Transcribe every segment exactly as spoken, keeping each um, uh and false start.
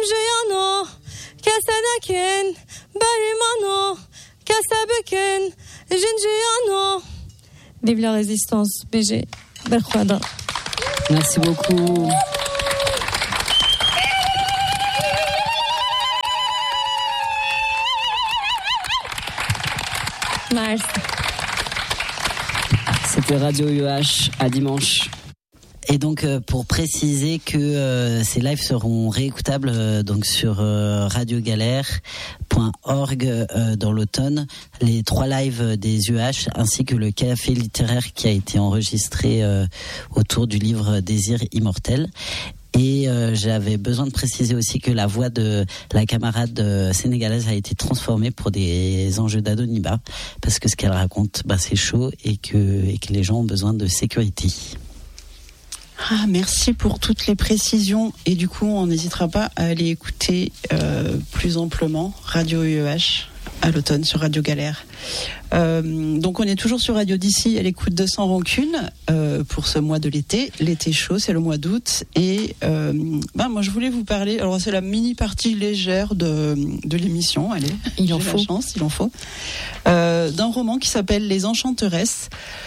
Jinjiano, Kasanakin, Barimano, Kasabekin, Jinjiano. Vive la résistance, B G. Berkhouada. Merci beaucoup. Merci. C'était Radio U H, à dimanche. Et donc euh, pour préciser que euh, ces lives seront réécoutables euh, donc sur euh, radio galère point org euh, dans l'automne, les trois lives des U H ainsi que le café littéraire qui a été enregistré euh, autour du livre Désir immortel. Et euh, j'avais besoin de préciser aussi que la voix de la camarade euh, sénégalaise a été transformée pour des enjeux d'anonymat, parce que ce qu'elle raconte, bah, c'est chaud et que, et que les gens ont besoin de sécurité. Ah, merci pour toutes les précisions. Et du coup, on n'hésitera pas à aller écouter euh, plus amplement Radio U H à l'automne sur Radio Galère. Euh, donc on est toujours sur Radio d'ici à l'écoute de Sans Rancune euh, pour ce mois de l'été. L'été chaud, c'est le mois d'août. Et euh, ben, moi je voulais vous parler, alors c'est la mini partie légère de, de l'émission, allez, il en j'ai faut. la chance, il en faut, euh, d'un roman qui s'appelle Les Enchanteresses.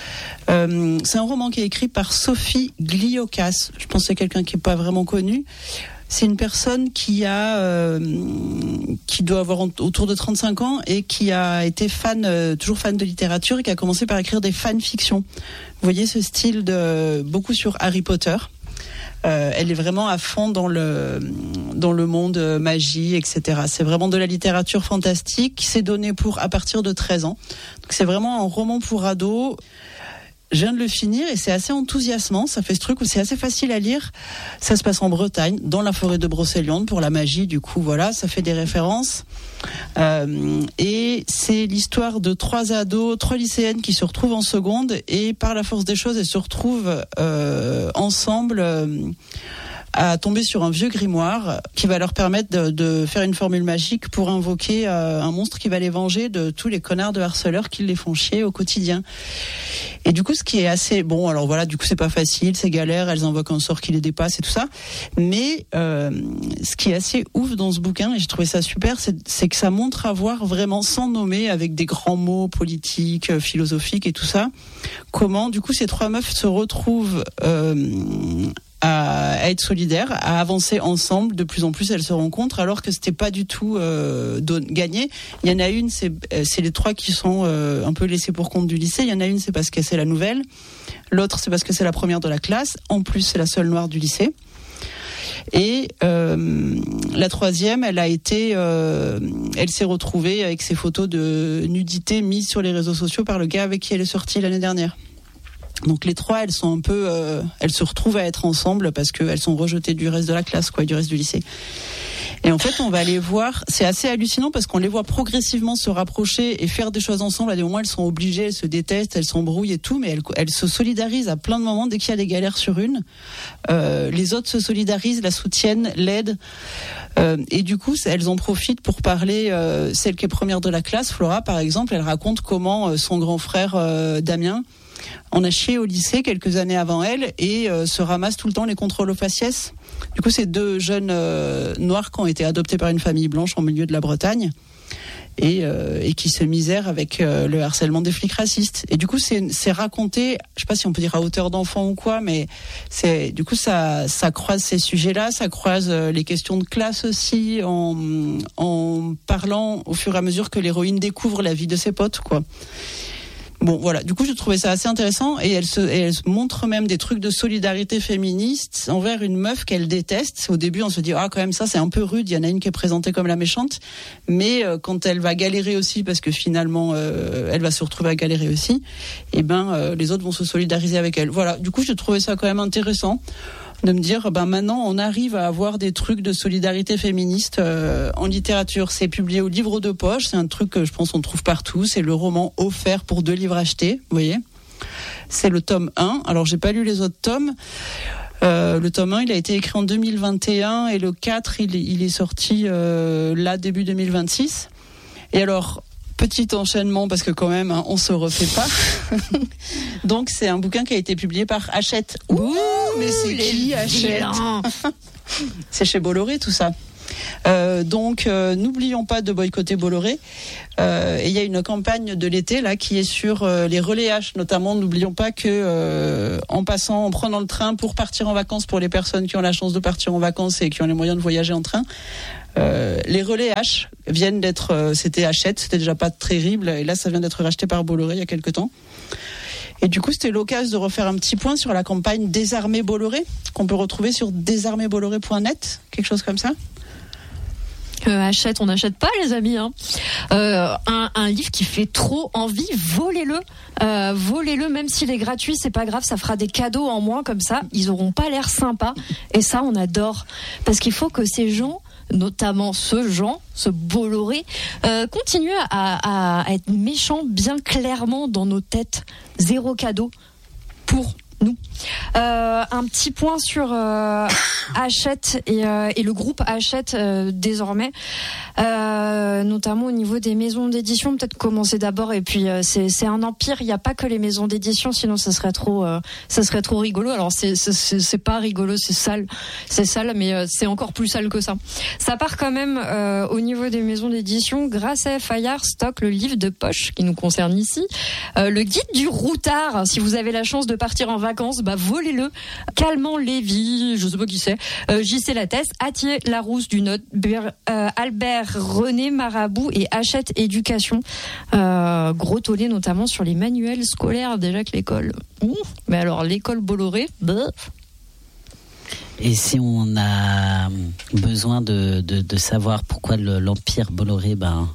Euh, c'est un roman qui est écrit par Sophie Gliokas. Je pense que c'est quelqu'un qui n'est pas vraiment connu. C'est une personne qui a, euh, qui doit avoir autour de trente-cinq ans et qui a été fan, euh, toujours fan de littérature et qui a commencé par écrire des fanfictions. Vous voyez ce style de beaucoup sur Harry Potter. Euh, elle est vraiment à fond dans le dans le monde euh, magie, et cetera. C'est vraiment de la littérature fantastique. C'est donné pour à partir de treize ans. Donc c'est vraiment un roman pour ados. Je viens de le finir et c'est assez enthousiasmant. Ça fait ce truc où c'est assez facile à lire. Ça se passe en Bretagne, dans la forêt de Brocéliande, pour la magie. Du coup, voilà, ça fait des références. Euh, et c'est l'histoire de trois ados, trois lycéennes qui se retrouvent en seconde et par la force des choses, elles se retrouvent euh, ensemble. Euh, à tomber sur un vieux grimoire qui va leur permettre de, de faire une formule magique pour invoquer euh, un monstre qui va les venger de tous les connards de harceleurs qui les font chier au quotidien. Et du coup, ce qui est assez bon, alors voilà, du coup, c'est pas facile, c'est galère, elles invoquent un sort qui les dépasse et tout ça. Mais euh, ce qui est assez ouf dans ce bouquin, et j'ai trouvé ça super, c'est, c'est que ça montre à voir vraiment, sans nommer, avec des grands mots politiques, philosophiques et tout ça, comment, du coup, ces trois meufs se retrouvent euh, à être solidaires, à avancer ensemble. De plus en plus, elles se rencontrent, alors que c'était pas du tout euh, don- gagné. Il y en a une, c'est, c'est les trois qui sont euh, un peu laissés pour compte du lycée. Il y en a une, c'est parce que c'est la nouvelle. L'autre, c'est parce que c'est la première de la classe. En plus, c'est la seule noire du lycée. Et euh, la troisième, elle a été, euh, elle s'est retrouvée avec ses photos de nudité mises sur les réseaux sociaux par le gars avec qui elle est sortie l'année dernière. Donc les trois, elles sont un peu, euh, elles se retrouvent à être ensemble parce qu'elles sont rejetées du reste de la classe, quoi, du reste du lycée. Et en fait, on va les voir, c'est assez hallucinant parce qu'on les voit progressivement se rapprocher et faire des choses ensemble. À des moments, elles sont obligées, elles se détestent, elles s'embrouillent et tout, mais elles, elles se solidarisent à plein de moments dès qu'il y a des galères sur une. Euh, les autres se solidarisent, la soutiennent, l'aident. Euh, et du coup, elles en profitent pour parler. Euh, celle qui est première de la classe, Flora, par exemple, elle raconte comment euh, son grand frère euh, Damien on a chié au lycée quelques années avant elle et euh, se ramasse tout le temps les contrôles au faciès. Du coup, c'est deux jeunes euh, noirs qui ont été adoptés par une famille blanche en milieu de la Bretagne et, euh, et qui se misèrent avec euh, le harcèlement des flics racistes. Et du coup, c'est, c'est raconté, je sais pas si on peut dire à hauteur d'enfant ou quoi, mais c'est, du coup, ça, ça croise ces sujets-là, ça croise euh, les questions de classe aussi, en, en parlant au fur et à mesure que l'héroïne découvre la vie de ses potes, quoi. Bon, voilà. Du coup, je trouvais ça assez intéressant et elle se, et elle se montre même des trucs de solidarité féministe envers une meuf qu'elle déteste. Au début, on se dit, ah, quand même, ça, c'est un peu rude. Il y en a une qui est présentée comme la méchante. Mais euh, quand elle va galérer aussi, parce que finalement, euh, elle va se retrouver à galérer aussi, eh ben, euh, les autres vont se solidariser avec elle. Voilà. Du coup, je trouvais ça quand même intéressant de me dire, ben maintenant, on arrive à avoir des trucs de solidarité féministe euh, en littérature. C'est publié au livre de poche. C'est un truc que je pense on trouve partout. C'est le roman offert pour deux livres achetés. Vous voyez, c'est le tome un. Alors, j'ai pas lu les autres tomes. Euh, le tome un, il a été écrit en deux mille vingt et un et le quatre, il, il est sorti euh, là, début deux mille vingt-six. Et alors, petit enchaînement, parce que quand même, hein, on se refait pas. Donc, c'est un bouquin qui a été publié par Hachette. Ouh, mais c'est qui Hachette? C'est chez Bolloré, tout ça. Euh, donc, euh, n'oublions pas de boycotter Bolloré. Euh, et il y a une campagne de l'été là qui est sur euh, les relais H, notamment. N'oublions pas que euh, en passant, en prenant le train pour partir en vacances, pour les personnes qui ont la chance de partir en vacances et qui ont les moyens de voyager en train, euh, les relais H viennent d'être, euh, c'était Hachette, c'était déjà pas terrible, et là ça vient d'être racheté par Bolloré il y a quelques temps. Et du coup, c'était l'occasion de refaire un petit point sur la campagne Désarmer Bolloré, qu'on peut retrouver sur désarmer bolloré point net, quelque chose comme ça. Euh, achète, on n'achète pas, les amis. Hein. Euh, un, un livre qui fait trop envie, volez-le. Euh, volez-le, même s'il est gratuit, c'est pas grave, ça fera des cadeaux en moins comme ça. Ils auront pas l'air sympas. Et ça, on adore. Parce qu'il faut que ces gens, notamment ce Jean, ce Bolloré, euh, continue à, à, à être méchant bien clairement dans nos têtes. Zéro cadeau pour nous. Euh, un petit point sur euh, Hachette et, euh, et le groupe Hachette euh, désormais, euh, notamment au niveau des maisons d'édition. Peut-être commencer d'abord et puis euh, c'est, c'est un empire. Il n'y a pas que les maisons d'édition, sinon ça serait trop, euh, ça serait trop rigolo. Alors c'est, c'est, c'est pas rigolo, c'est sale, c'est sale, mais euh, c'est encore plus sale que ça. Ça part quand même euh, au niveau des maisons d'édition. Grâce à Fayard stocke le livre de poche qui nous concerne ici, euh, le guide du routard. Si vous avez la chance de partir en vacances, bah volez-le. Calmant Lévy, je sais pas qui c'est, euh, J C Lattès, Attier Larousse du Nord, euh, Albert René Marabout et Hachette Éducation. Euh, gros tollé notamment sur les manuels scolaires, déjà que l'école. Ouh, mais alors l'école Bolloré, bah. Et si on a besoin de, de, de savoir pourquoi le, l'empire Bolloré, ben,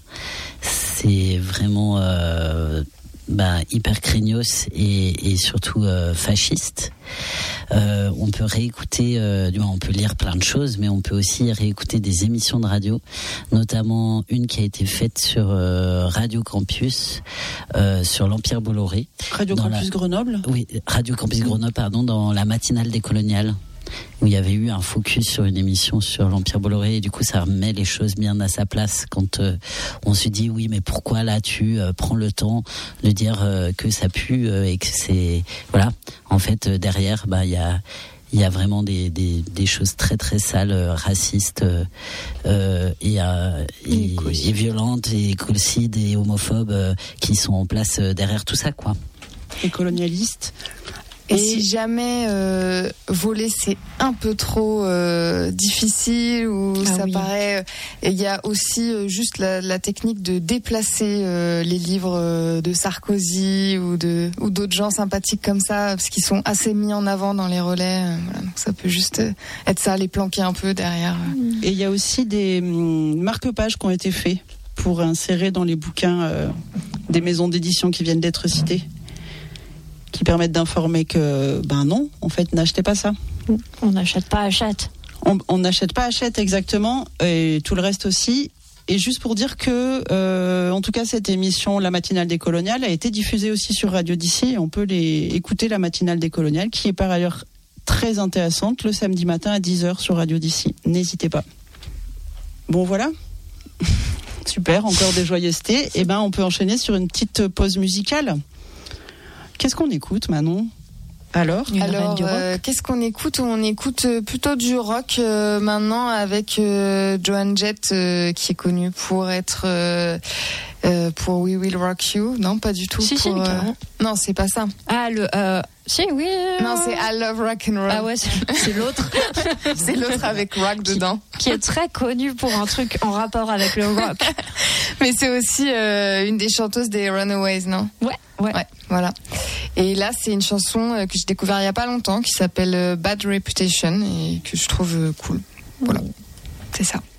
c'est vraiment euh, ben, hyper craignos et, et surtout euh, fasciste. Euh, on peut réécouter, euh, on peut lire plein de choses, mais on peut aussi réécouter des émissions de radio, notamment une qui a été faite sur euh, Radio Campus, euh, sur l'Empire Bolloré. Radio Campus la... Grenoble. Oui, Radio Campus Grenoble, pardon, dans la matinale des coloniales, où il y avait eu un focus sur une émission sur l'Empire Bolloré, et du coup ça remet les choses bien à sa place quand euh, on se dit oui, mais pourquoi là tu euh, prends le temps de dire euh, que ça pue euh, et que c'est voilà, en fait euh, derrière bah il y a il y a vraiment des, des, des choses très très sales, euh, racistes euh, et, euh, et, et violentes et écocides et homophobes euh, qui sont en place euh, derrière tout ça, quoi. Et colonialistes. Et si jamais euh, voler c'est un peu trop euh, difficile ou ah ça oui. paraît, il y a aussi euh, juste la, la technique de déplacer euh, les livres euh, de Sarkozy ou de ou d'autres gens sympathiques comme ça, parce qu'ils sont assez mis en avant dans les relais. Euh, voilà, donc ça peut juste être ça, les planquer un peu derrière. Et il y a aussi des hum, marque-pages qui ont été faits pour insérer dans les bouquins euh, des maisons d'édition qui viennent d'être citées, qui permettent d'informer que, ben non, en fait, n'achetez pas ça. On n'achète pas Hachette. On n'achète pas Hachette, exactement, et tout le reste aussi. Et juste pour dire que, euh, en tout cas, cette émission, La Matinale des Coloniales, a été diffusée aussi sur Radio d'ici. On peut les écouter, La Matinale des Coloniales, qui est par ailleurs très intéressante, le samedi matin à dix heures sur Radio d'ici. N'hésitez pas. Bon, voilà. Super, encore des joyeusetés. Eh ben, on peut enchaîner sur une petite pause musicale. Qu'est-ce qu'on écoute, Manon ? Alors, Alors euh, qu'est-ce qu'on écoute ? On écoute plutôt du rock euh, maintenant avec euh, Joan Jett euh, qui est connue pour être euh, euh, pour We Will Rock You. Non, pas du tout. Si, pour, si, euh... Non, c'est pas ça. Ah, le... Euh... Si, oui. Euh... Non, c'est I Love Rock and Roll. Ah ouais, c'est, c'est l'autre. C'est l'autre avec rock qui, dedans. Qui est très connu pour un truc en rapport avec le rock. Mais c'est aussi euh, une des chanteuses des Runaways, non ? Ouais, ouais. Ouais, voilà. Et là, c'est une chanson que j'ai découvert il y a pas longtemps qui s'appelle Bad Reputation et que je trouve cool. Voilà. C'est ça.